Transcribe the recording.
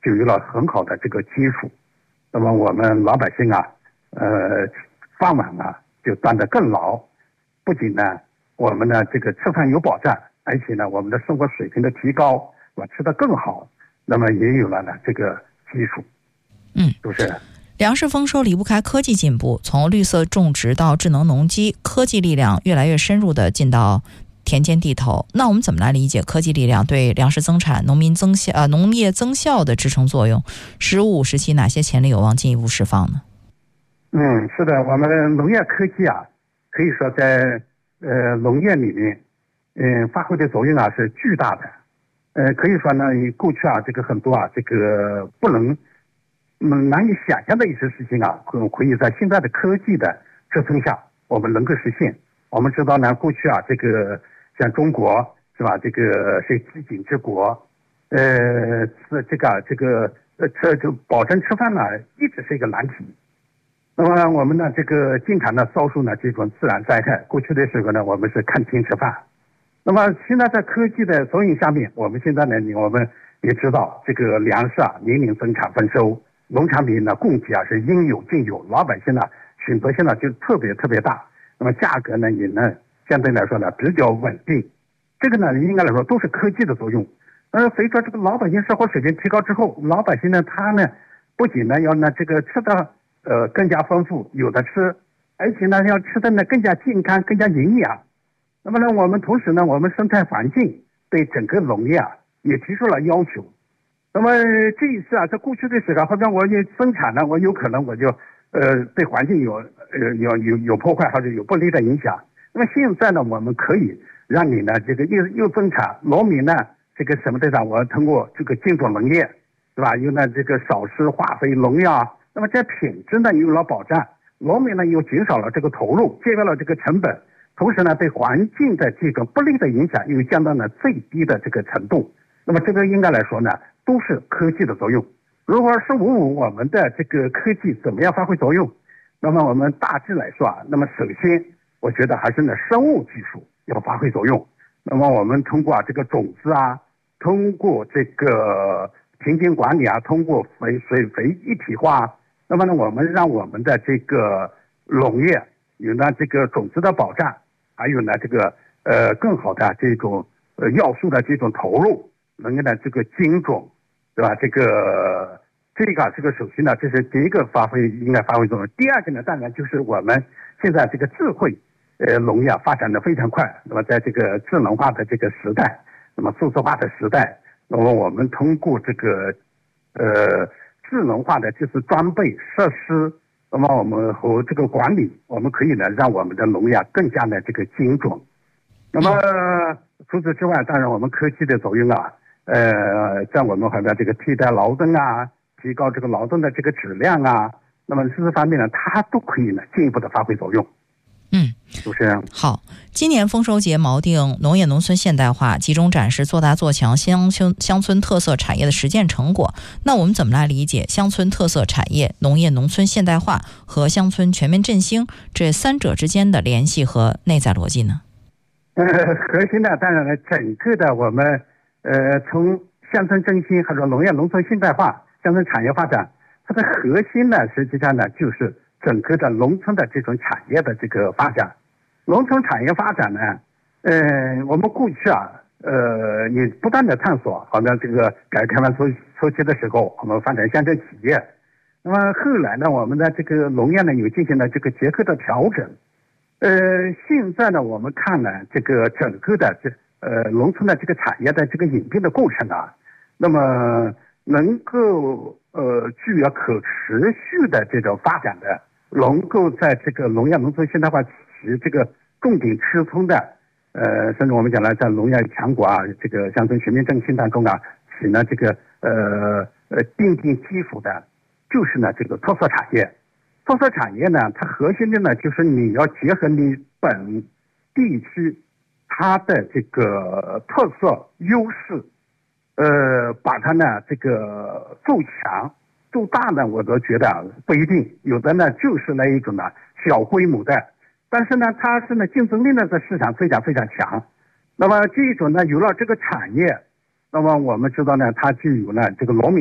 就有了很好的这个基础。那么我们老百姓啊，饭碗啊就端得更牢。不仅呢，我们呢这个吃饭有保障，而且呢，我们的生活水平的提高，吃得更好，那么也有了呢这个基础。是不是？ 粮食丰收离不开科技进步，从绿色种植到智能农机，科技力量越来越深入地进到田间地头。那我们怎么来理解科技力量对粮食增产、农业增效的支撑作用？15、17期哪些潜力有望进一步释放呢？ 是的，我们农业科技啊，可以说在农业里面，发挥的作用啊是巨大的。可以说呢，过去啊这个很多啊这个不能难以想象的一些事情啊，可以在现在的科技的支撑下，我们能够实现。我们知道呢，过去啊，这个像中国是吧，这个是饥馑之国，就保证吃饭呢，一直是一个难题。那么我们呢，这个经常呢遭受呢这种自然灾害。过去的时候呢，我们是看天吃饭。那么现在在科技的作用下面，我们现在呢，我们也知道这个粮食啊，年年增产丰收。农产品呢供给啊是应有尽有，老百姓呢选择性呢就特别大，那么价格呢也呢相对来说呢比较稳定，这个呢应该来说都是科技的作用。随着这个老百姓生活水平提高之后，老百姓呢他呢不仅呢要呢这个吃的更加丰富有的吃，而且呢要吃的呢更加健康更加营养。那么呢我们同时呢我们生态环境对整个农业啊也提出了要求。那么这一次啊，在过去的时候，好像我也生产了，我有可能我就对环境有破坏或者有不利的影响。那么现在呢，我们可以让你呢这个又增产，农民呢这个什么的上，我通过这个精准农业，对吧？又呢这个少施化肥农药，那么这品质呢有了保障，农民呢又减少了这个投入，节约了这个成本，同时呢对环境的这种不利的影响又降到了最低的这个程度。那么这个应该来说呢，都是科技的作用。如果15我们的这个科技怎么样发挥作用？那么我们大致来说啊，那么首先我觉得还是呢生物技术要发挥作用。那么我们通过这个种子啊，通过这个田间管理啊，通过水肥一体化，那么呢我们让我们的这个农业有呢这个种子的保障，还有呢这个更好的这种要素的这种投入。能够呢这个精准，对吧？这个首先呢，这是第一个应该发挥作用。第二个呢，当然就是我们现在这个智慧农业发展的非常快。那么在这个智能化的这个时代，那么数字化的时代，那么我们通过这个智能化的就是装备设施，那么我们和这个管理，我们可以呢让我们的农业更加的这个精准。那么除此之外，当然我们科技的作用啊。在我们好像这个替代劳动啊，提高这个劳动的这个质量啊，那么这方面呢，它都可以呢进一步的发挥作用。主持人好，今年丰收节锚定农业农村现代化，集中展示做大做强乡村特色产业的实践成果。那我们怎么来理解乡村特色产业、农业农村现代化和乡村全面振兴这三者之间的联系和内在逻辑呢？ 核心的当然呢，整个的我们从乡村振兴或者农业农村现代化、乡村产业发展，它的核心呢，实际上呢就是整个的农村的这种产业的这个发展。农村产业发展呢，我们过去啊，也不断的探索，好像这个改革开放初期的时候，我们发展乡镇企业。那么后来呢，我们的这个农业呢，有进行了这个结构的调整。现在呢，我们看呢，这个整个的农村的这个产业的这个演变的过程啊，那么能够具有可持续的这种发展的，能够在这个农业农村现代化起这个重点支撑的，甚至我们讲了在农业强国啊，这个乡村全面振兴当中啊，起呢这个奠定基础的，就是呢这个特色产业。特色产业呢，它核心的呢就是你要结合你本地区它的这个特色优势，把它呢这个做强做大呢，我都觉得不一定，有的呢就是那一种呢小规模的，但是呢它是呢竞争力呢在市场非常强。那么这种呢有了这个产业，那么我们知道呢它就有了这个农民